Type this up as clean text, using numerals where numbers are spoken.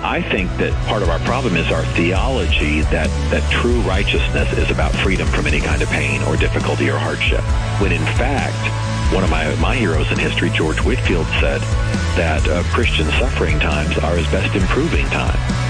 I think that part of our problem is our theology that true righteousness is about freedom from any kind of pain or difficulty or hardship. When in fact, one of my heroes in history, George Whitefield, said that Christian suffering times are his best improving time.